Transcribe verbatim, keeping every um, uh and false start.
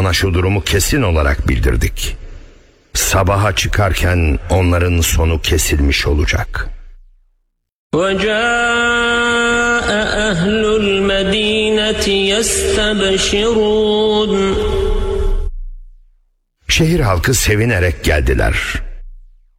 Sana şu durumu kesin olarak bildirdik. Sabaha çıkarken onların sonu kesilmiş olacak. وَجَاءَ أَهْلُ الْمَد۪ينَةِ يَسْتَبْشِرُونَ Şehir halkı sevinerek geldiler.